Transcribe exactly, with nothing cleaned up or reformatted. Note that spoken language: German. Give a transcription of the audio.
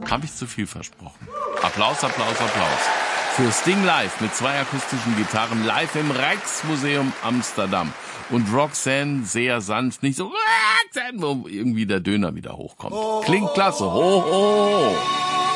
Habe ich zu viel versprochen. Applaus, Applaus, Applaus. Für Sting live mit zwei akustischen Gitarren live im Rijksmuseum Amsterdam. Und Roxanne sehr sanft, nicht so Roxanne, wo irgendwie der Döner wieder hochkommt. Klingt klasse. Ho, ho, ho.